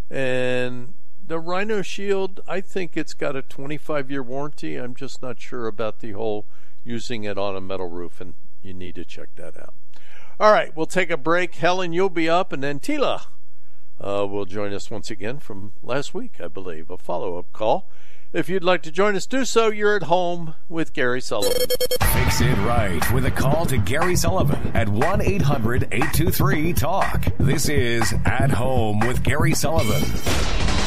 And the Rhino Shield, I think it's got a 25-year warranty. I'm just not sure about the whole using it on a metal roof, and you need to check that out. All right, we'll take a break. Helen, you'll be up, and then Tila will join us once again from last week, I believe, a follow-up call. If you'd like to join us, do so. You're at home with Gary Sullivan. Fix it right with a call to Gary Sullivan at 1-800-823-TALK. This is At Home with Gary Sullivan.